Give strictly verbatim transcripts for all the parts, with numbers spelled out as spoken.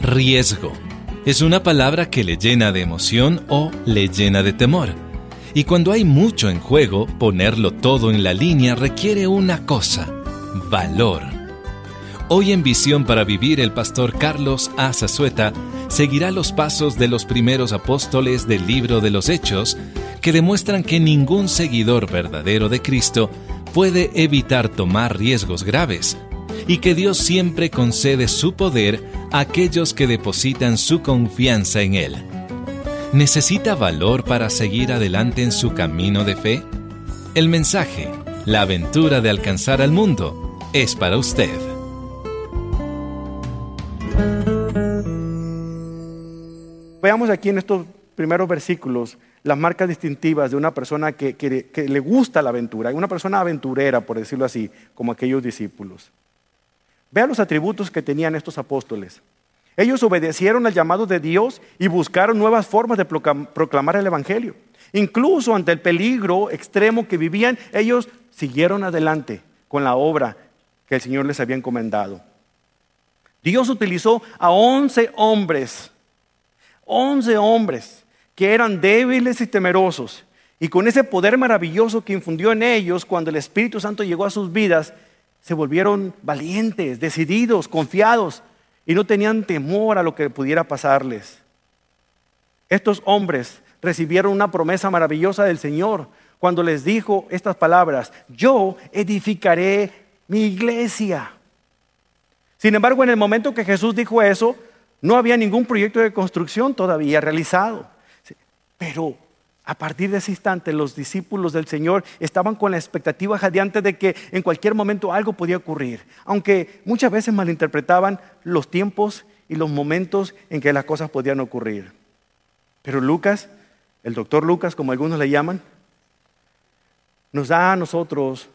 Riesgo. Es una palabra que le llena de emoción o le llena de temor. Y cuando hay mucho en juego, ponerlo todo en la línea requiere una cosa: valor. Hoy en Visión para Vivir, el pastor Carlos A. Zazueta seguirá los pasos de los primeros apóstoles del libro de los Hechos, que demuestran que ningún seguidor verdadero de Cristo puede evitar tomar riesgos graves, y que Dios siempre concede su poder a aquellos que depositan su confianza en Él. ¿Necesita valor para seguir adelante en su camino de fe? El mensaje, la aventura de alcanzar al mundo, es para usted. Veamos aquí en estos primeros versículos las marcas distintivas de una persona que, que, que le gusta la aventura, una persona aventurera, por decirlo así, como aquellos discípulos. Vean los atributos que tenían estos apóstoles. Ellos obedecieron al llamado de Dios y buscaron nuevas formas de proclamar el Evangelio. Incluso ante el peligro extremo que vivían, ellos siguieron adelante con la obra que el Señor les había encomendado. Dios utilizó a once hombres, once hombres que eran débiles y temerosos, y con ese poder maravilloso que infundió en ellos cuando el Espíritu Santo llegó a sus vidas, se volvieron valientes, decididos, confiados, y no tenían temor a lo que pudiera pasarles. Estos hombres recibieron una promesa maravillosa del Señor cuando les dijo estas palabras: yo edificaré mi iglesia. Sin embargo, en el momento que Jesús dijo eso, no había ningún proyecto de construcción todavía realizado. Pero a partir de ese instante, los discípulos del Señor estaban con la expectativa jadeante de que en cualquier momento algo podía ocurrir, aunque muchas veces malinterpretaban los tiempos y los momentos en que las cosas podían ocurrir. Pero Lucas, el doctor Lucas, como algunos le llaman, nos da a nosotros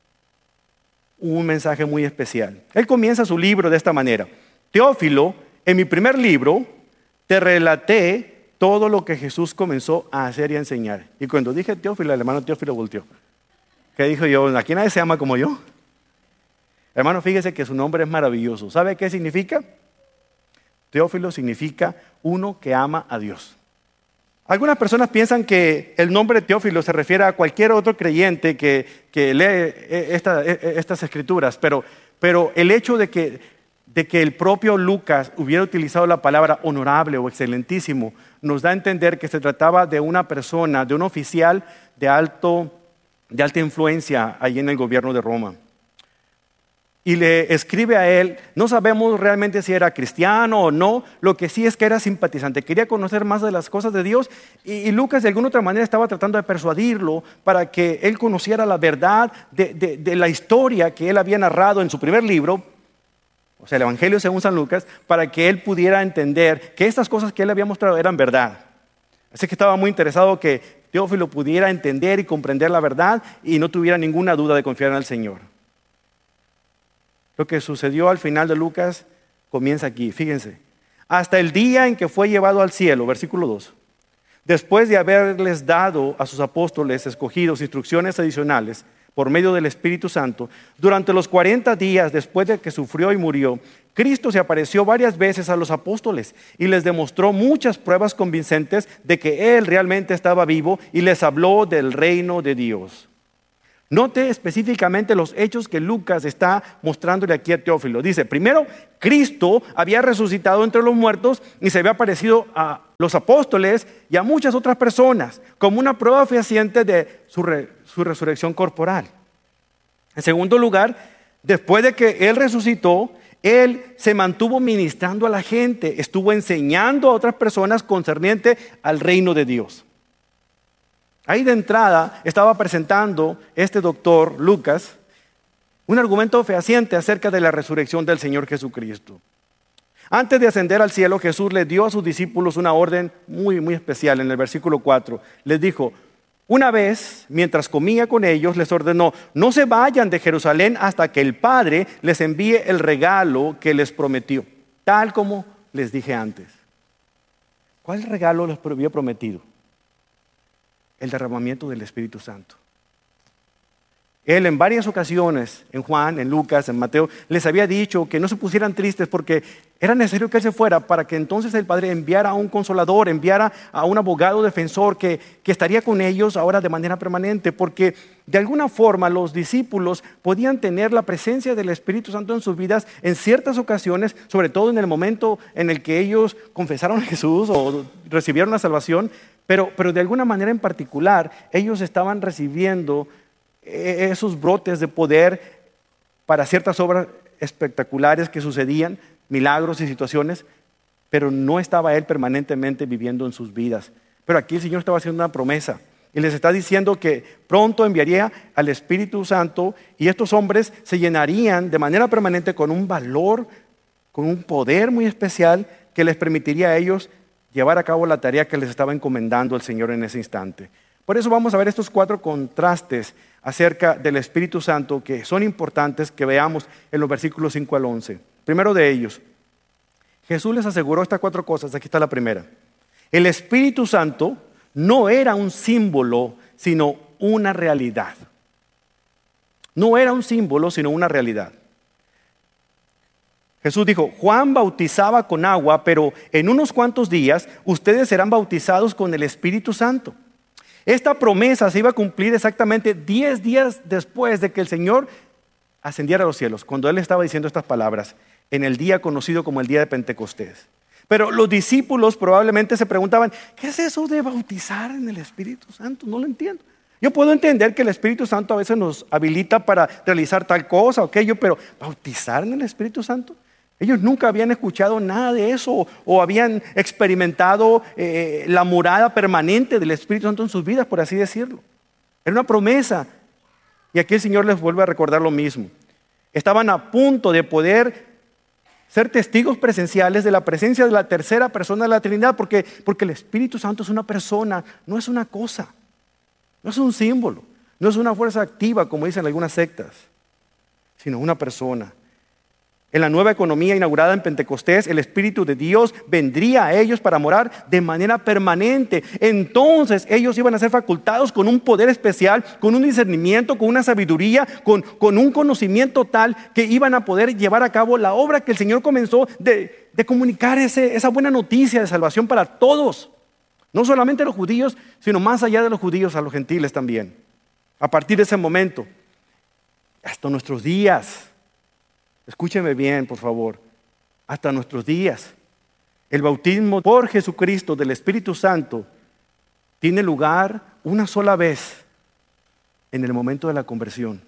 un mensaje muy especial. Él comienza su libro de esta manera: Teófilo, en mi primer libro te relaté todo lo que Jesús comenzó a hacer y a enseñar. Y cuando dije Teófilo, el hermano Teófilo volteó. ¿Qué dijo yo? ¿Aquí nadie se llama como yo? Hermano, fíjese que su nombre es maravilloso. ¿Sabe qué significa? Teófilo significa uno que ama a Dios. Algunas personas piensan que el nombre Teófilo se refiere a cualquier otro creyente que, que lee esta, estas escrituras, pero, pero el hecho de que, de que el propio Lucas hubiera utilizado la palabra honorable o excelentísimo nos da a entender que se trataba de una persona, de un oficial de, alto, de alta influencia allí en el gobierno de Roma. Y le escribe a él, no sabemos realmente si era cristiano o no, lo que sí es que era simpatizante, quería conocer más de las cosas de Dios, y, y Lucas de alguna otra manera estaba tratando de persuadirlo para que él conociera la verdad de, de, de la historia que él había narrado en su primer libro, o sea, el Evangelio según San Lucas, para que él pudiera entender que estas cosas que él había mostrado eran verdad. Así que estaba muy interesado que Teófilo pudiera entender y comprender la verdad y no tuviera ninguna duda de confiar en el Señor. Lo que sucedió al final de Lucas comienza aquí, fíjense. Hasta el día en que fue llevado al cielo, versículo dos. Después de haberles dado a sus apóstoles escogidos instrucciones adicionales por medio del Espíritu Santo, durante los cuarenta días después de que sufrió y murió, Cristo se apareció varias veces a los apóstoles y les demostró muchas pruebas convincentes de que Él realmente estaba vivo y les habló del reino de Dios. Note específicamente los hechos que Lucas está mostrándole aquí a Teófilo. Dice, primero, Cristo había resucitado entre los muertos y se había aparecido a los apóstoles y a muchas otras personas como una prueba fehaciente de su, re, su resurrección corporal. En segundo lugar, después de que Él resucitó, Él se mantuvo ministrando a la gente, estuvo enseñando a otras personas concerniente al reino de Dios. Ahí de entrada estaba presentando este doctor Lucas un argumento fehaciente acerca de la resurrección del Señor Jesucristo. Antes de ascender al cielo, Jesús le dio a sus discípulos una orden muy, muy especial en el versículo cuatro. Les dijo, una vez, mientras comía con ellos, les ordenó, no se vayan de Jerusalén hasta que el Padre les envíe el regalo que les prometió, tal como les dije antes. ¿Cuál regalo les había prometido? El derramamiento del Espíritu Santo. Él en varias ocasiones, en Juan, en Lucas, en Mateo, les había dicho que no se pusieran tristes porque era necesario que Él se fuera para que entonces el Padre enviara a un consolador, enviara a un abogado defensor que, que estaría con ellos ahora de manera permanente, porque de alguna forma los discípulos podían tener la presencia del Espíritu Santo en sus vidas en ciertas ocasiones, sobre todo en el momento en el que ellos confesaron a Jesús o recibieron la salvación, pero, pero de alguna manera en particular ellos estaban recibiendo esos brotes de poder para ciertas obras espectaculares que sucedían, milagros y situaciones, pero no estaba Él permanentemente viviendo en sus vidas. Pero aquí el Señor estaba haciendo una promesa y les está diciendo que pronto enviaría al Espíritu Santo y estos hombres se llenarían de manera permanente con un valor, con un poder muy especial que les permitiría a ellos llevar a cabo la tarea que les estaba encomendando el Señor en ese instante. Por eso vamos a ver estos cuatro contrastes acerca del Espíritu Santo que son importantes que veamos en los versículos cinco al once. Primero de ellos, Jesús les aseguró estas cuatro cosas. Aquí está la primera. El Espíritu Santo no era un símbolo, sino una realidad. No era un símbolo, sino una realidad. Jesús dijo, Juan bautizaba con agua, pero en unos cuantos días ustedes serán bautizados con el Espíritu Santo. Esta promesa se iba a cumplir exactamente diez días después de que el Señor ascendiera a los cielos, cuando Él estaba diciendo estas palabras, en el día conocido como el día de Pentecostés. Pero los discípulos probablemente se preguntaban, ¿qué es eso de bautizar en el Espíritu Santo? No lo entiendo. Yo puedo entender que el Espíritu Santo a veces nos habilita para realizar tal cosa o aquello, pero ¿bautizar en el Espíritu Santo? Ellos nunca habían escuchado nada de eso o habían experimentado eh, la morada permanente del Espíritu Santo en sus vidas, por así decirlo. Era una promesa. Y aquí el Señor les vuelve a recordar lo mismo. Estaban a punto de poder ser testigos presenciales de la presencia de la tercera persona de la Trinidad, porque, porque el Espíritu Santo es una persona, no es una cosa, no es un símbolo, no es una fuerza activa como dicen algunas sectas, sino una persona. En la nueva economía inaugurada en Pentecostés, el Espíritu de Dios vendría a ellos para morar de manera permanente. Entonces ellos iban a ser facultados con un poder especial, con un discernimiento, con una sabiduría, con, con un conocimiento tal que iban a poder llevar a cabo la obra que el Señor comenzó de, de comunicar ese, esa buena noticia de salvación para todos. No solamente a los judíos, sino más allá de los judíos, a los gentiles también. A partir de ese momento, hasta nuestros días, escúcheme bien, por favor, hasta nuestros días, el bautismo por Jesucristo del Espíritu Santo tiene lugar una sola vez en el momento de la conversión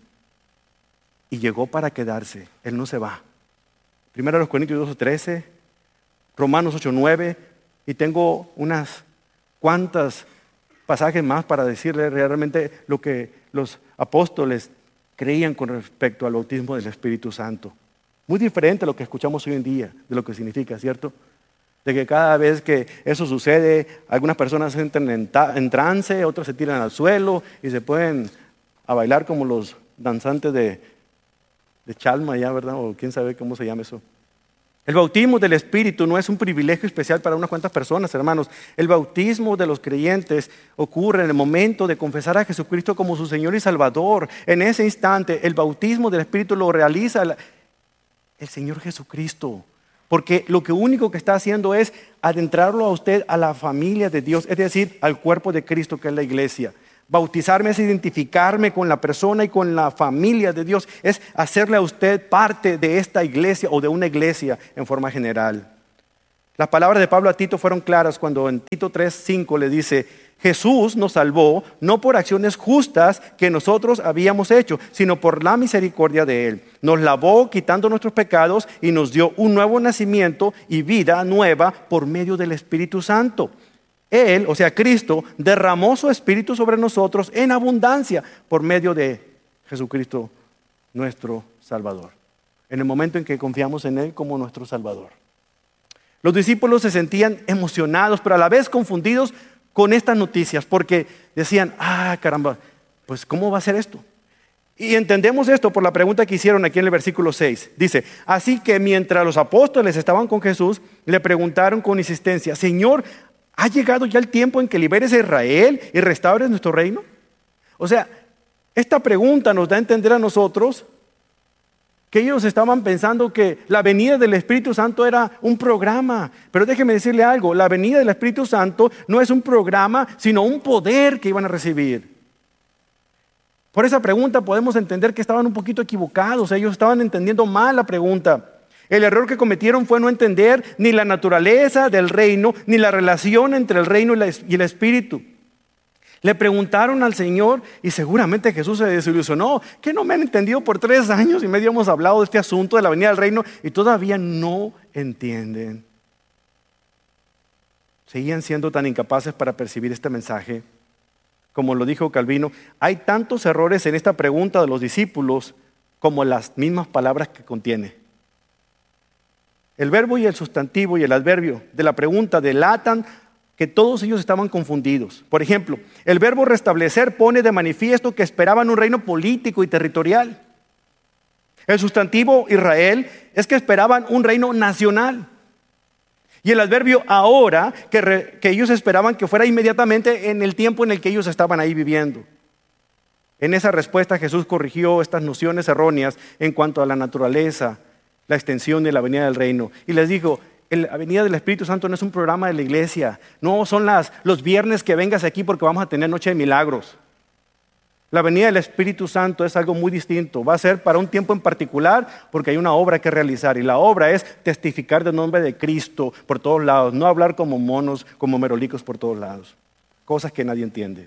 y llegó para quedarse. Él no se va. Primero los Corintios doce trece, Romanos ocho nueve, y tengo unas cuantas pasajes más para decirle realmente lo que los apóstoles creían con respecto al bautismo del Espíritu Santo. Muy diferente a lo que escuchamos hoy en día, de lo que significa, ¿cierto? De que cada vez que eso sucede, algunas personas entran en, en trance, otras se tiran al suelo y se pueden a bailar como los danzantes de, de Chalma ya, ¿verdad? O quién sabe cómo se llama eso. El bautismo del Espíritu no es un privilegio especial para unas cuantas personas, hermanos. El bautismo de los creyentes ocurre en el momento de confesar a Jesucristo como su Señor y Salvador. En ese instante, el bautismo del Espíritu lo realiza el, el Señor Jesucristo. Porque lo que único que está haciendo es adentrarlo a usted a la familia de Dios, es decir, al cuerpo de Cristo que es la iglesia. Bautizarme es identificarme con la persona y con la familia de Dios, es hacerle a usted parte de esta iglesia o de una iglesia en forma general. Las palabras de Pablo a Tito fueron claras cuando en Tito tres cinco le dice: Jesús nos salvó no por acciones justas que nosotros habíamos hecho, sino por la misericordia de Él. Nos lavó quitando nuestros pecados y nos dio un nuevo nacimiento y vida nueva por medio del Espíritu Santo. Él, o sea Cristo, derramó su Espíritu sobre nosotros en abundancia por medio de Jesucristo, nuestro Salvador. En el momento en que confiamos en Él como nuestro Salvador. Los discípulos se sentían emocionados, pero a la vez confundidos con estas noticias, porque decían, ah, caramba, pues ¿cómo va a ser esto? Y entendemos esto por la pregunta que hicieron aquí en el versículo seis. Dice, así que mientras los apóstoles estaban con Jesús, le preguntaron con insistencia, Señor, ¿ha llegado ya el tiempo en que liberes a Israel y restaures nuestro reino? O sea, Esta pregunta nos da a entender a nosotros que ellos estaban pensando que la venida del Espíritu Santo era un programa. Pero déjeme decirle algo, la venida del Espíritu Santo no es un programa, sino un poder que iban a recibir. Por esa pregunta podemos entender que estaban un poquito equivocados, ellos estaban entendiendo mal la pregunta. El error que cometieron fue no entender ni la naturaleza del reino, ni la relación entre el reino y el Espíritu. Le preguntaron al Señor y seguramente Jesús se desilusionó. ¿Que no me han entendido por tres años y medio hemos hablado de este asunto de la venida del reino y todavía no entienden? Seguían siendo tan incapaces para percibir este mensaje. Como lo dijo Calvino, hay tantos errores en esta pregunta de los discípulos como las mismas palabras que contiene. El verbo y el sustantivo y el adverbio de la pregunta delatan que todos ellos estaban confundidos. Por ejemplo, el verbo restablecer pone de manifiesto que esperaban un reino político y territorial. El sustantivo Israel es que esperaban un reino nacional. Y el adverbio ahora, que, re, que ellos esperaban que fuera inmediatamente en el tiempo en el que ellos estaban ahí viviendo. En esa respuesta Jesús corrigió estas nociones erróneas en cuanto a la naturaleza, la extensión de la venida del reino. Y les dijo, la venida del Espíritu Santo no es un programa de la iglesia, no son las, los viernes que vengas aquí porque vamos a tener noche de milagros. La venida del Espíritu Santo es algo muy distinto, va a ser para un tiempo en particular porque hay una obra que realizar y la obra es testificar del nombre de Cristo por todos lados, no hablar como monos, como merolicos por todos lados, cosas que nadie entiende.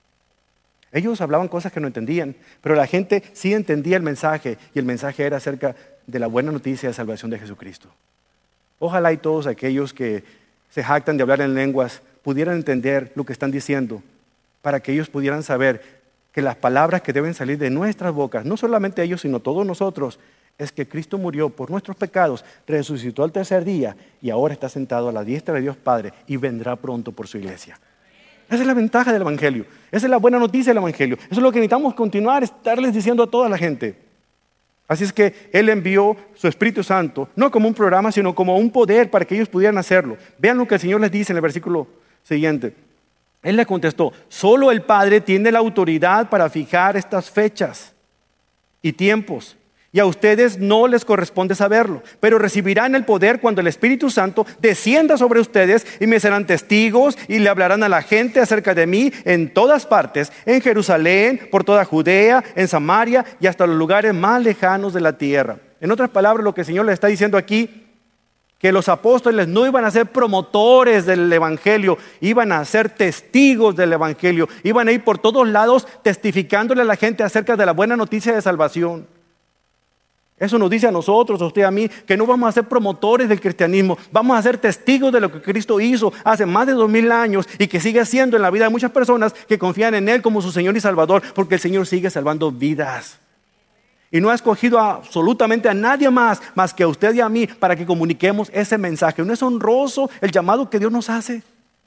Ellos hablaban cosas que no entendían, pero la gente sí entendía el mensaje y el mensaje era acerca de la buena noticia de salvación de Jesucristo. Ojalá y todos aquellos que se jactan de hablar en lenguas pudieran entender lo que están diciendo para que ellos pudieran saber que las palabras que deben salir de nuestras bocas, no solamente ellos sino todos nosotros, es que Cristo murió por nuestros pecados, resucitó al tercer día y ahora está sentado a la diestra de Dios Padre y vendrá pronto por su iglesia. Esa es la ventaja del Evangelio, esa es la buena noticia del Evangelio, eso es lo que necesitamos continuar, estarles diciendo a toda la gente. Así es que Él envió su Espíritu Santo, no como un programa, sino como un poder para que ellos pudieran hacerlo. Vean lo que el Señor les dice en el versículo siguiente. Él les contestó, solo el Padre tiene la autoridad para fijar estas fechas y tiempos, y a ustedes no les corresponde saberlo, pero recibirán el poder cuando el Espíritu Santo descienda sobre ustedes y me serán testigos y le hablarán a la gente acerca de mí en todas partes, en Jerusalén, por toda Judea, en Samaria y hasta los lugares más lejanos de la tierra. En otras palabras, lo que el Señor le está diciendo aquí, que los apóstoles no iban a ser promotores del Evangelio, iban a ser testigos del Evangelio, iban a ir por todos lados testificándole a la gente acerca de la buena noticia de salvación. Eso nos dice a nosotros, a usted y a mí, que no vamos a ser promotores del cristianismo, vamos a ser testigos de lo que Cristo hizo hace más de dos mil años y que sigue haciendo en la vida de muchas personas que confían en Él como su Señor y Salvador, porque el Señor sigue salvando vidas. Y no ha escogido absolutamente a nadie más, más que a usted y a mí, para que comuniquemos ese mensaje. ¿No es honroso el llamado que Dios nos hace?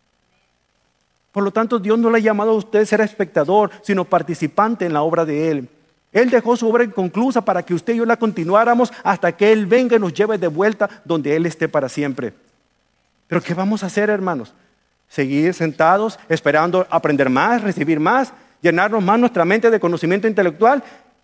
Por lo tanto, Dios no le ha llamado a usted a ser espectador, sino participante en la obra de Él. Él dejó su obra inconclusa para que usted y yo la continuáramos hasta que Él venga y nos lleve de vuelta donde Él esté para siempre. Pero ¿qué vamos a hacer, hermanos? ¿Seguir sentados esperando aprender más, recibir más, llenarnos más nuestra mente de conocimiento intelectual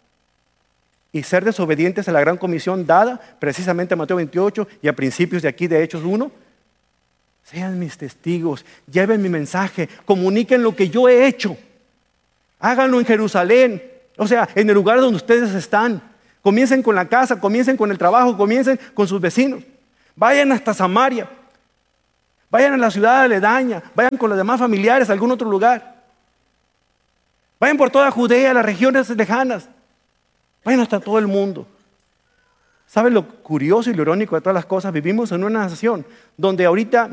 y ser desobedientes a la gran comisión dada precisamente a Mateo veintiocho y a principios de aquí de Hechos uno? Sean mis testigos, lleven mi mensaje, comuniquen lo que yo he hecho. Háganlo en Jerusalén. O sea, en el lugar donde ustedes están. Comiencen con la casa, comiencen con el trabajo, comiencen con sus vecinos. Vayan hasta Samaria. Vayan a la ciudad aledaña. Vayan con los demás familiares a algún otro lugar. Vayan por toda Judea, las regiones lejanas. Vayan hasta todo el mundo. ¿Saben lo curioso y lo irónico de todas las cosas? Vivimos en una nación donde ahorita